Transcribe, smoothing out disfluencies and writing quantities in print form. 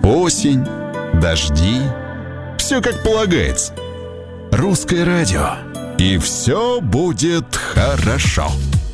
Осень, дожди. Все как полагается. Русское радио. И все будет хорошо.